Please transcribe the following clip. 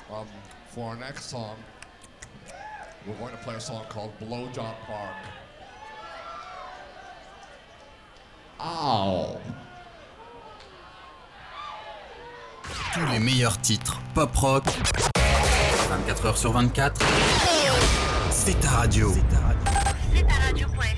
For our next song, we're going to play a song called Blowjob Park. Ow! Tous les meilleurs titres pop-rock, 24h sur 24, c'est ta radio. C'est ta radio.fr.